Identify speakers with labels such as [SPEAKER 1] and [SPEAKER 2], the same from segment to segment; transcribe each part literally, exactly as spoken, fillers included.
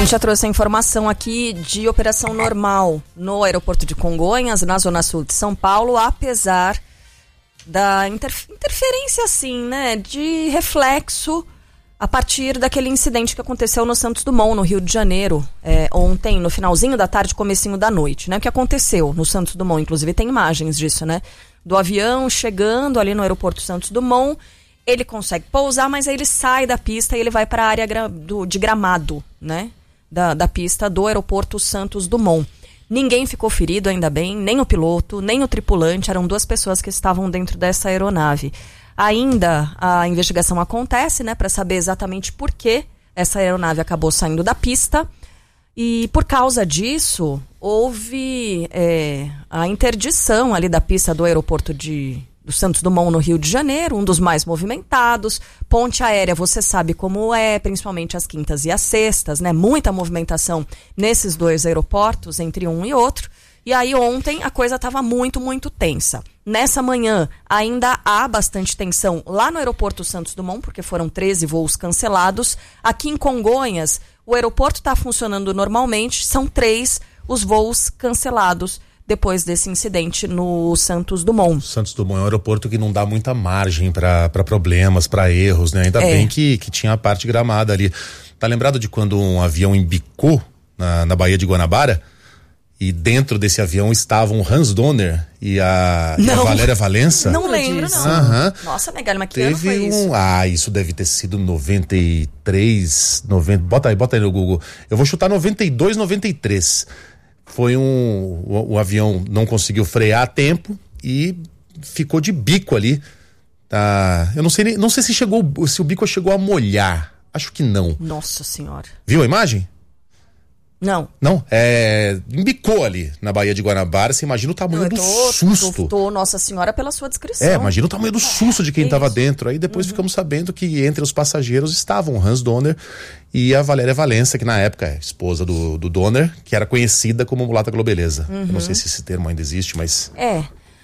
[SPEAKER 1] gente já trouxe a informação aqui de operação normal no aeroporto de Congonhas, na zona sul de São Paulo, apesar da interf- interferência, assim, né, de reflexo a partir daquele incidente que aconteceu no Santos Dumont, no Rio de Janeiro, é, ontem, no finalzinho da tarde, comecinho da noite, né? O que aconteceu no Santos Dumont, inclusive tem imagens disso, né? Do avião chegando ali no aeroporto Santos Dumont, ele consegue pousar, mas aí ele sai da pista e ele vai para a área gra- do, de gramado, né? Da, da pista do aeroporto Santos Dumont. Ninguém ficou ferido, ainda bem, nem o piloto, nem o tripulante, eram duas pessoas que estavam dentro dessa aeronave. Ainda a investigação acontece, né, para saber exatamente por que essa aeronave acabou saindo da pista. E por causa disso, houve é, a interdição ali da pista do aeroporto de, do Santos Dumont, no Rio de Janeiro, um dos mais movimentados. Ponte aérea, você sabe como é, principalmente as quintas e as sextas, né? Muita movimentação nesses dois aeroportos, entre um e outro. E aí ontem a coisa estava muito, muito tensa. Nessa manhã ainda há bastante tensão lá no aeroporto Santos Dumont, porque foram treze voos cancelados. Aqui em Congonhas, o aeroporto está funcionando normalmente, são três os voos cancelados depois desse incidente no Santos Dumont.
[SPEAKER 2] Santos Dumont é um aeroporto que não dá muita margem para problemas, para erros, né? Ainda é. bem que, que tinha a parte gramada ali. Tá lembrado de quando um avião embicou na, na Baía de Guanabara? E dentro desse avião estavam Hans Donner e a, e a Valéria Valença.
[SPEAKER 1] Não lembro, não.
[SPEAKER 2] Uhum.
[SPEAKER 1] Nossa, Megali, mas que ano foi
[SPEAKER 2] um,
[SPEAKER 1] isso?
[SPEAKER 2] Ah, isso deve ter sido noventa e três, noventa, bota aí, bota aí no Google. Eu vou chutar noventa e dois, noventa e três. Foi um... O, o avião não conseguiu frear a tempo e ficou de bico ali. Tá? Eu não sei, não sei se, chegou, se o bico chegou a molhar. Acho que não.
[SPEAKER 1] Nossa Senhora.
[SPEAKER 2] Viu a imagem?
[SPEAKER 1] Não.
[SPEAKER 2] Não, é... embicou ali na Baía de Guanabara. Você imagina o tamanho eu do
[SPEAKER 1] tô,
[SPEAKER 2] susto.
[SPEAKER 1] Tô, tô, Nossa Senhora, pela sua descrição.
[SPEAKER 2] É, imagina o tamanho do susto de quem estava dentro. Aí depois uhum. ficamos sabendo que entre os passageiros estavam Hans Donner e a Valéria Valença, que na época é esposa do, do Donner, que era conhecida como Mulata Globeleza. Uhum. Eu não sei se esse termo ainda existe, mas...
[SPEAKER 1] É,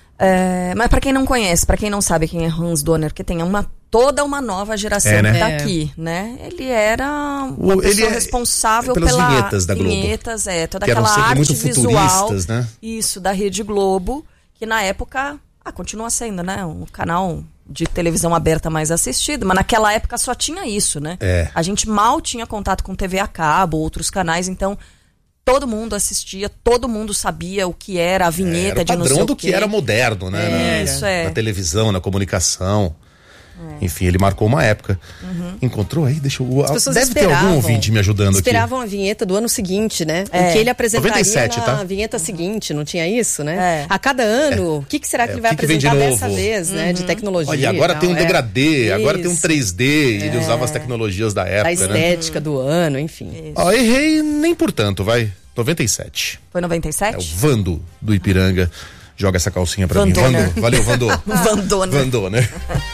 [SPEAKER 1] é mas pra quem não conhece, pra quem não sabe quem é Hans Donner, que tem uma... toda uma nova geração é, né? que tá é. aqui, né? Ele era uma o, pessoa é, responsável
[SPEAKER 2] pelas
[SPEAKER 1] pela
[SPEAKER 2] vinhetas da Globo.
[SPEAKER 1] Vinhetas, é, toda
[SPEAKER 2] que
[SPEAKER 1] aquela arte
[SPEAKER 2] muito
[SPEAKER 1] visual,
[SPEAKER 2] né?
[SPEAKER 1] Isso, da Rede Globo, que na época, ah, continua sendo, né? Um canal de televisão aberta mais assistido, mas naquela época só tinha isso, né?
[SPEAKER 2] É.
[SPEAKER 1] A gente mal tinha contato com T V a cabo, outros canais, então todo mundo assistia, todo mundo sabia o que era a vinheta
[SPEAKER 2] era
[SPEAKER 1] de não sei o quê.
[SPEAKER 2] Padrão do que era moderno, né?
[SPEAKER 1] É,
[SPEAKER 2] na,
[SPEAKER 1] isso é.
[SPEAKER 2] Na televisão, na comunicação. É. Enfim, ele marcou uma época. Uhum. Encontrou aí? Deixa eu... Deve ter algum ouvinte me ajudando
[SPEAKER 3] esperavam
[SPEAKER 2] aqui.
[SPEAKER 3] Esperavam a vinheta do ano seguinte, né? É. Que ele apresentaria
[SPEAKER 2] noventa e sete,
[SPEAKER 3] na
[SPEAKER 2] tá?
[SPEAKER 3] vinheta seguinte, não tinha isso, né?
[SPEAKER 1] É.
[SPEAKER 3] A cada ano, o é. que, que será que
[SPEAKER 2] é.
[SPEAKER 3] ele vai
[SPEAKER 2] que
[SPEAKER 3] apresentar
[SPEAKER 2] que de
[SPEAKER 3] dessa vez, né?
[SPEAKER 1] Uhum.
[SPEAKER 3] De tecnologia.
[SPEAKER 2] Olha, agora tem um degradê,
[SPEAKER 3] é.
[SPEAKER 2] agora tem um três D,
[SPEAKER 3] é.
[SPEAKER 2] ele usava as tecnologias da época,
[SPEAKER 3] da estética,
[SPEAKER 2] né?
[SPEAKER 3] do ano, enfim.
[SPEAKER 2] Ó, errei nem por tanto, vai. noventa e sete.
[SPEAKER 1] Foi noventa e sete?
[SPEAKER 2] É o Vando do Ipiranga. Joga essa calcinha pra
[SPEAKER 1] Vandona.
[SPEAKER 2] mim. Vando. Valeu, Vandô.
[SPEAKER 1] Vandona.
[SPEAKER 2] Vandona.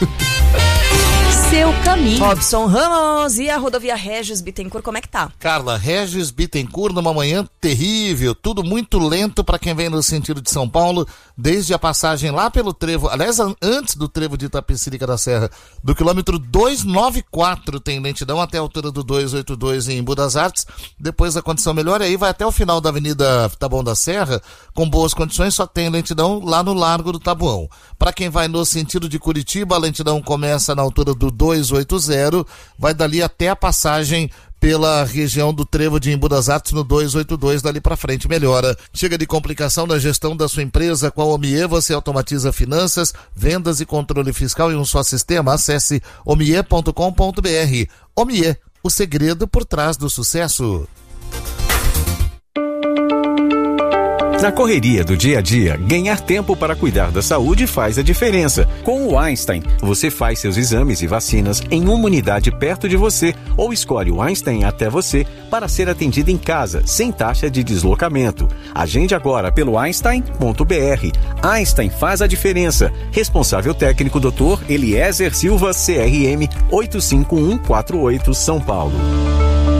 [SPEAKER 1] Seu caminho. Robson Ramos e a rodovia Regis Bittencourt, como é que tá?
[SPEAKER 4] Carla, Regis Bittencourt numa manhã terrível, tudo muito lento para quem vem no sentido de São Paulo, desde a passagem lá pelo trevo, aliás, antes do trevo de Itapecerica da Serra, do quilômetro duzentos e noventa e quatro tem lentidão até a altura do duzentos e oitenta e dois em Embu das Artes, depois a condição melhora, aí vai até o final da Avenida Taboão da Serra, com boas condições, só tem lentidão lá no Largo do Taboão. Para quem vai no sentido de Curitiba, a lentidão começa na altura do duzentos e oitenta, vai dali até a passagem pela região do trevo de Embu das Artes no duzentos e oitenta e dois, dali para frente melhora. Chega de complicação na gestão da sua empresa com a Omie, você automatiza finanças, vendas e controle fiscal em um só sistema. Acesse omie ponto com ponto br. Omie, o segredo por trás do sucesso.
[SPEAKER 5] Na correria do dia a dia, ganhar tempo para cuidar da saúde faz a diferença. Com o Einstein, você faz seus exames e vacinas em uma unidade perto de você ou escolhe o Einstein até você para ser atendido em casa, sem taxa de deslocamento. Agende agora pelo einstein ponto br. Einstein faz a diferença. Responsável técnico doutor Eliezer Silva, C R M oito cinco um quatro oito, São Paulo.